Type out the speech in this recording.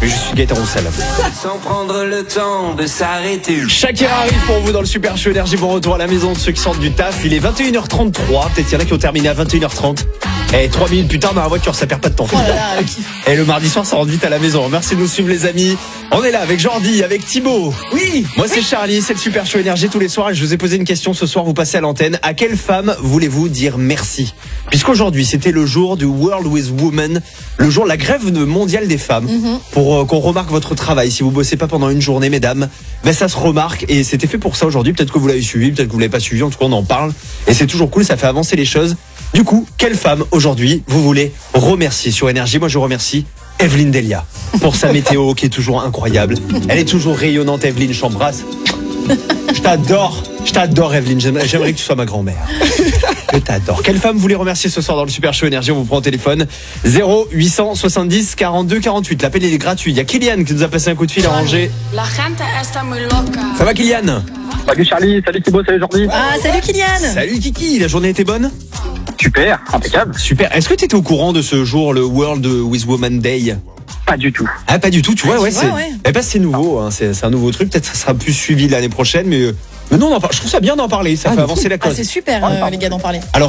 Mais je suis Gaëtan Roussel. Sans prendre le temps de s'arrêter. Shakira arrive pour vous dans le Super Show Énergie. Bon retour à la maison de ceux qui sortent du taf. Il est 21h33. Peut-être qu'il y en a qui ont terminé à 21h30. Et 3 minutes plus tard dans la voiture, ça perd pas de temps. Oh là là, le kiff. Et le mardi soir, ça rentre vite à la maison. Merci de nous suivre, les amis. On est là avec Jordi, avec Thibaut. Oui. Moi, c'est Charlie. C'est le Super Show Énergie tous les soirs. Et je vous ai posé une question ce soir. Vous passez à l'antenne. À quelle femme voulez-vous dire merci? Puisqu'aujourd'hui, c'était le jour du World with Women, le jour de la grève mondiale des femmes. Pour qu'on remarque votre travail. Si vous bossez pas pendant une journée, mesdames, ben ça se remarque. Et c'était fait pour ça aujourd'hui. Peut-être que vous l'avez suivi, peut-être que vous l'avez pas suivi. En tout cas, on en parle. Et c'est toujours cool. Ça fait avancer les choses. Du coup, quelle femme aujourd'hui vous voulez remercier sur Énergie? Moi, je remercie Evelyne Delia pour sa météo qui est toujours incroyable. Elle est toujours rayonnante, Evelyne, je t'embrasse. Je t'adore Evelyne, j'aimerais que tu sois ma grand-mère. Je t'adore. Quelle femme vous voulez remercier ce soir dans le Super Show Énergie? On vous prend au téléphone 0870 42 48. L'appel est gratuit. Il y a Kylian qui nous a passé un coup de fil à Angers. Ça va Kylian? Salut Charlie, salut Thibaut, salut Jordi. Ah, salut Kylian. Salut Kiki, la journée était bonne? Super, impeccable. Super. Est-ce que tu étais au courant de ce jour, le World with Women Day? Pas du tout. Ah, pas du tout, tu vois, ouais, c'est. ouais. Eh ben, c'est nouveau, hein, c'est un nouveau truc. Peut-être que ça sera plus suivi l'année prochaine, mais non, je trouve ça bien d'en parler. Ça fait avancer la Ah, cause. c'est super, les gars, d'en parler. Alors,